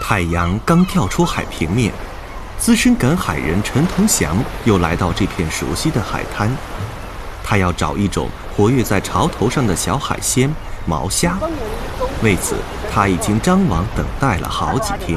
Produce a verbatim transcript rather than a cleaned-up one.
太阳刚跳出海平面，资深赶海人陈同祥又来到这片熟悉的海滩。他要找一种活跃在潮头上的小海鲜——毛虾。为此，他已经张网等待了好几天。